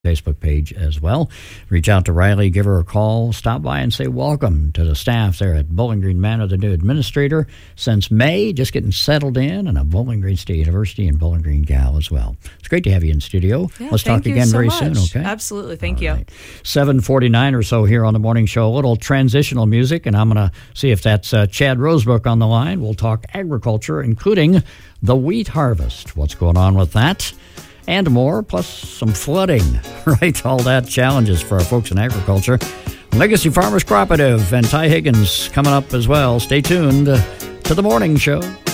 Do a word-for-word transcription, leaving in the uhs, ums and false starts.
Facebook page as well. Reach out to Riley, give her a call, stop by and say welcome to the staff there at Bowling Green Manor, the new administrator since May, just getting settled in, and a Bowling Green State University and Bowling Green gal as well. It's great to have you in studio. Yeah, Let's talk again so very much. soon, okay? Absolutely. Thank All you. Right. seven forty-nine or so here on the morning show. A little transitional music, and I'm going to see if that's uh, Chad Rosebrook on the line. We'll talk agriculture, including the wheat harvest. What's going on with that? And more, plus some flooding, right? All that challenges for our folks in agriculture. Legacy Farmers Cooperative and Ty Higgins coming up as well. Stay tuned to the morning show.